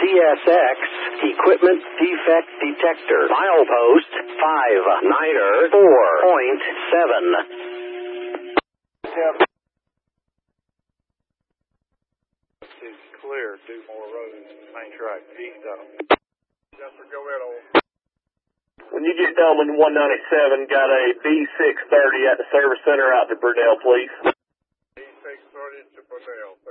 CSX Equipment Defect Detector. Milepost 59er 4.7. Clear, Dewmore Road, main track, east of. Go ahead, old. When you get done with 197, got a B630 at the service center out to Burnell, please. B630 to Burnell.